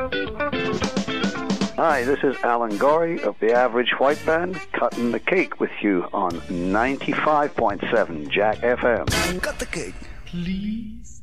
Hi, this is Alan Gorey of the Average White Band, cutting the cake with you on 95.7 Jack FM. Cut the cake. Please